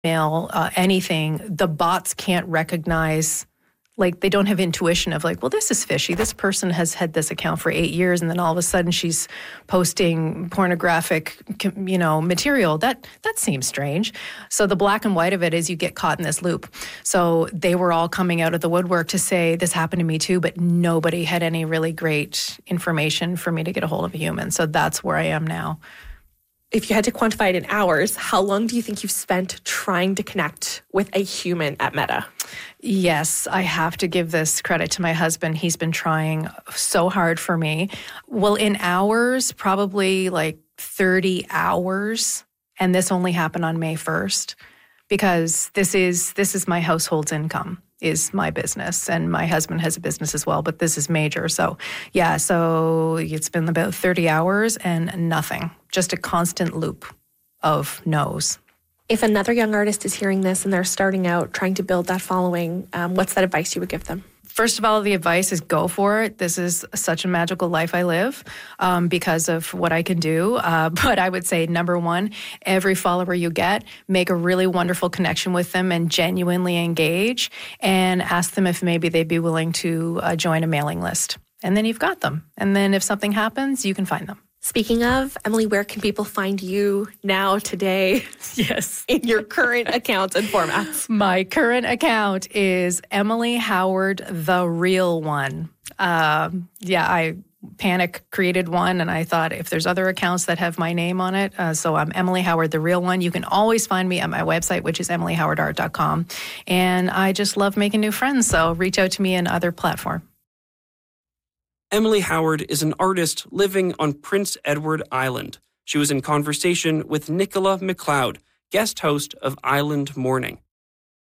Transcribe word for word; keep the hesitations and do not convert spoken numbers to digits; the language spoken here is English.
mail, uh, anything, the bots can't recognize, like they don't have intuition of like, well, this is fishy. This person has had this account for eight years and then all of a sudden she's posting pornographic, you know, material. That that seems strange. So the black and white of it is you get caught in this loop. So they were all coming out of the woodwork to say this happened to me too, but nobody had any really great information for me to get a hold of a human. So that's where I am now. If you had to quantify it in hours, how long do you think you've spent trying to connect with a human at Meta? Yes, I have to give this credit to my husband. He's been trying so hard for me. Well, in hours, probably like thirty hours. And this only happened on May first because this is this is my household's income, is my business. And my husband has a business as well, but this is major. So yeah, so it's been about thirty hours and nothing. Just a constant loop of no's. If another young artist is hearing this and they're starting out trying to build that following, um, what's that advice you would give them? First of all, the advice is go for it. This is such a magical life I live um, because of what I can do. Uh, but I would say, number one, every follower you get, make a really wonderful connection with them and genuinely engage and ask them if maybe they'd be willing to uh, join a mailing list. And then you've got them. And then if something happens, you can find them. Speaking of, Emily, where can people find you now, today? Yes. In your current accounts and formats? My current account is Emily Howard, the real one. Um, yeah, I panic created one, and I thought if there's other accounts that have my name on it, uh, so I'm Emily Howard, the real one. You can always find me at my website, which is emily howard art dot com. And I just love making new friends, so reach out to me in other platforms. Emily Howard is an artist living on Prince Edward Island. She was in conversation with Nicola McLeod, guest host of Island Morning.